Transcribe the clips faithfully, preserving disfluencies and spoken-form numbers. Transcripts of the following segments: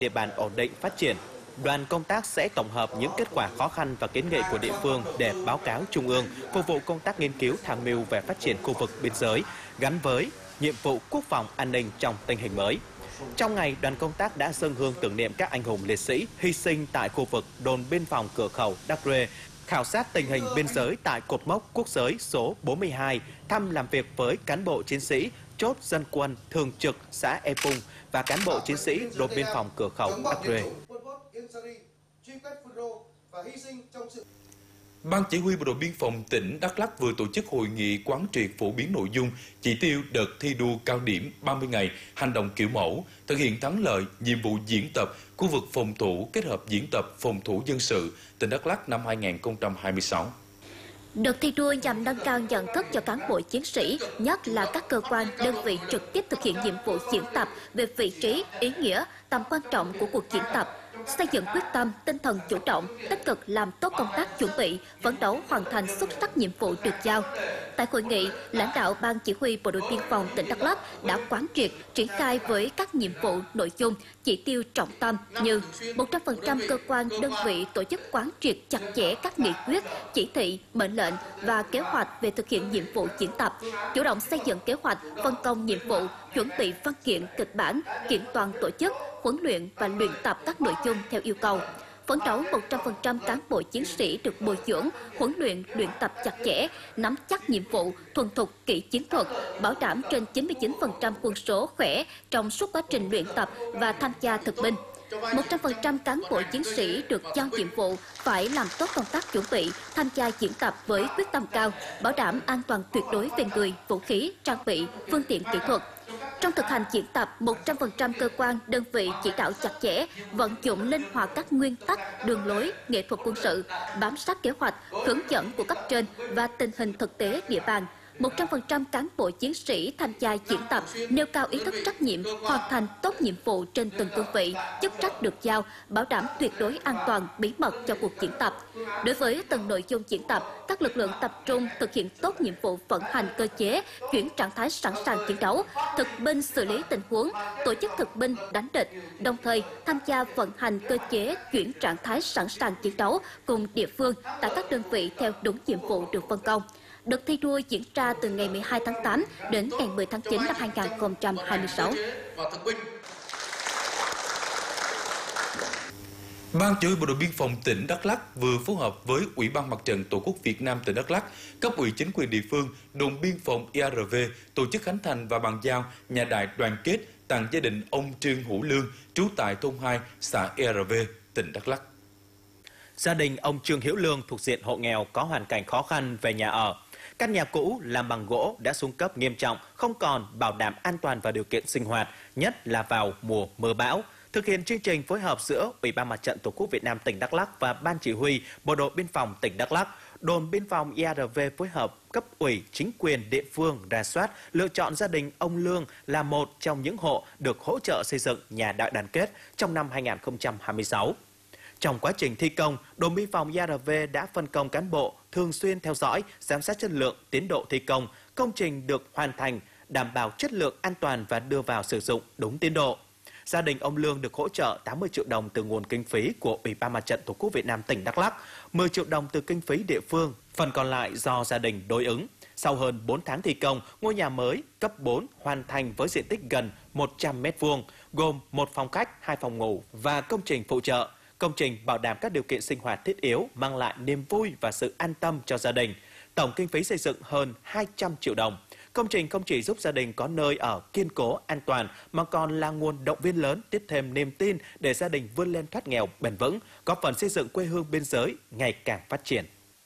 địa bàn ổn định phát triển. Đoàn công tác sẽ tổng hợp những kết quả khó khăn và kiến nghị của địa phương để báo cáo Trung ương, phục vụ công tác nghiên cứu tham mưu về phát triển khu vực biên giới, gắn với nhiệm vụ quốc phòng an ninh trong tình hình mới. Trong ngày, đoàn công tác đã dâng hương tưởng niệm các anh hùng liệt sĩ hy sinh tại khu vực đồn biên phòng cửa khẩu Đắc Rê, khảo sát tình hình biên giới tại cột mốc quốc giới số bốn mươi hai, thăm làm việc với cán bộ chiến sĩ chốt dân quân thường trực xã E Pung và cán bộ chiến sĩ đồn biên phòng cửa khẩu Đắc Rê. Ban Chỉ huy Bộ đội Biên phòng tỉnh Đắk Lắk vừa tổ chức hội nghị quán triệt phổ biến nội dung chỉ tiêu đợt thi đua cao điểm ba mươi ngày hành động kiểu mẫu, thực hiện thắng lợi nhiệm vụ diễn tập khu vực phòng thủ kết hợp diễn tập phòng thủ dân sự tỉnh Đắk Lắk năm hai nghìn không trăm hai mươi sáu. Đợt thi đua nhằm nâng cao nhận thức cho cán bộ chiến sĩ, nhất là các cơ quan, đơn vị trực tiếp thực hiện nhiệm vụ diễn tập về vị trí, ý nghĩa, tầm quan trọng của cuộc diễn tập, xây dựng quyết tâm, tinh thần chủ động, tích cực làm tốt công tác chuẩn bị, phấn đấu hoàn thành xuất sắc nhiệm vụ được giao. Tại hội nghị, lãnh đạo Ban Chỉ huy Bộ đội Biên phòng tỉnh Đắk Lắk đã quán triệt, triển khai với các nhiệm vụ, nội dung, chỉ tiêu trọng tâm như một trăm phần trăm cơ quan, đơn vị tổ chức quán triệt chặt chẽ các nghị quyết, chỉ thị, mệnh lệnh và kế hoạch về thực hiện nhiệm vụ diễn tập, chủ động xây dựng kế hoạch, phân công nhiệm vụ, chuẩn bị văn kiện, kịch bản, kiện toàn tổ chức, huấn luyện và luyện tập các nội dung theo yêu cầu. Phấn đấu một trăm phần trăm cán bộ chiến sĩ được bồi dưỡng, huấn luyện, luyện tập chặt chẽ, nắm chắc nhiệm vụ, thuần thục kỹ chiến thuật, bảo đảm trên chín mươi chín phần trăm quân số khỏe trong suốt quá trình luyện tập và tham gia thực binh. một trăm phần trăm cán bộ chiến sĩ được giao nhiệm vụ phải làm tốt công tác chuẩn bị, tham gia diễn tập với quyết tâm cao, bảo đảm an toàn tuyệt đối về người, vũ khí, trang bị, phương tiện kỹ thuật. Trong thực hành diễn tập, một trăm phần trăm cơ quan, đơn vị chỉ đạo chặt chẽ, vận dụng linh hoạt các nguyên tắc, đường lối, nghệ thuật quân sự, bám sát kế hoạch, hướng dẫn của cấp trên và tình hình thực tế địa bàn. một trăm phần trăm cán bộ chiến sĩ tham gia diễn tập nêu cao ý thức trách nhiệm, hoàn thành tốt nhiệm vụ trên từng cương vị, chức trách được giao, bảo đảm tuyệt đối an toàn, bí mật cho cuộc diễn tập. Đối với từng nội dung diễn tập, các lực lượng tập trung thực hiện tốt nhiệm vụ vận hành cơ chế, chuyển trạng thái sẵn sàng chiến đấu, thực binh xử lý tình huống, tổ chức thực binh đánh địch, đồng thời tham gia vận hành cơ chế chuyển trạng thái sẵn sàng chiến đấu cùng địa phương tại các đơn vị theo đúng nhiệm vụ được phân công. Đợt thi đua diễn ra từ ngày mười hai tháng tám đến ngày mười tháng chín năm hai nghìn không trăm hai mươi sáu. Ban Chỉ huy Bộ đội Biên phòng tỉnh Đắk Lắk vừa phối hợp với Ủy ban Mặt trận Tổ quốc Việt Nam tỉnh Đắk Lắk, cấp ủy chính quyền địa phương, đồn biên phòng I R V tổ chức khánh thành và bàn giao nhà đại đoàn kết tặng gia đình ông Trương Hữu Lương, trú tại thôn hai, xã I R V, tỉnh Đắk Lắk. Gia đình ông Trương Hữu Lương thuộc diện hộ nghèo có hoàn cảnh khó khăn về nhà ở. Căn nhà cũ làm bằng gỗ đã xuống cấp nghiêm trọng, không còn bảo đảm an toàn và điều kiện sinh hoạt, nhất là vào mùa mưa bão. Thực hiện chương trình phối hợp giữa Ủy ban Mặt trận Tổ quốc Việt Nam tỉnh Đắk Lắk và Ban Chỉ huy Bộ đội Biên phòng tỉnh Đắk Lắk, đồn biên phòng I R V phối hợp cấp ủy chính quyền địa phương rà soát lựa chọn gia đình ông Lương là một trong những hộ được hỗ trợ xây dựng nhà đại đoàn kết trong năm hai nghìn không trăm hai mươi sáu. Trong quá trình thi công, đồn biên phòng I R V đã phân công cán bộ thường xuyên theo dõi, giám sát chất lượng, tiến độ thi công, công trình được hoàn thành, đảm bảo chất lượng an toàn và đưa vào sử dụng đúng tiến độ. Gia đình ông Lương được hỗ trợ tám mươi triệu đồng từ nguồn kinh phí của Ủy ban Mặt trận Tổ quốc Việt Nam tỉnh Đắk Lắk, mười triệu đồng từ kinh phí địa phương, phần còn lại do gia đình đối ứng. Sau hơn bốn tháng thi công, ngôi nhà mới cấp bốn hoàn thành với diện tích gần một trăm mét vuông, gồm một phòng khách, hai phòng ngủ và công trình phụ trợ. Công trình bảo đảm các điều kiện sinh hoạt thiết yếu, mang lại niềm vui và sự an tâm cho gia đình. Tổng kinh phí xây dựng hơn hai trăm triệu đồng. Công trình không chỉ giúp gia đình có nơi ở kiên cố, an toàn, mà còn là nguồn động viên lớn, tiếp thêm niềm tin để gia đình vươn lên thoát nghèo bền vững, góp phần xây dựng quê hương biên giới ngày càng phát triển.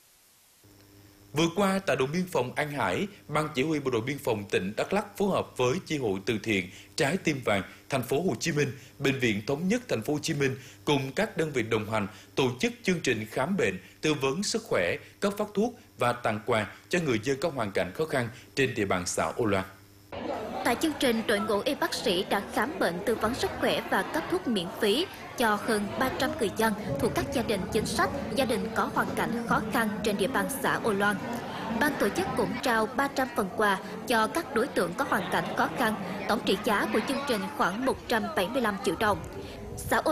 Vừa qua, tại đồn biên phòng An Hải, Ban Chỉ huy Bộ đội Biên phòng tỉnh Đắk Lắk phối hợp với chi hội từ thiện Trái Tim Vàng thành phố Hồ Chí Minh, Bệnh viện Thống nhất thành phố Hồ Chí Minh cùng các đơn vị đồng hành tổ chức chương trình khám bệnh, tư vấn sức khỏe, cấp phát thuốc và tặng quà cho người dân có hoàn cảnh khó khăn trên địa bàn xã Âu Loan. Tại chương trình, đội ngũ y bác sĩ đã khám bệnh, tư vấn sức khỏe và cấp thuốc miễn phí cho hơn ba trăm người dân thuộc các gia đình chính sách, gia đình có hoàn cảnh khó khăn trên địa bàn xã Âu Loan. Ban tổ chức cũng trao ba trăm phần quà cho các đối tượng có hoàn cảnh khó khăn, tổng trị giá của chương trình khoảng một trăm bảy mươi lăm triệu đồng. Xã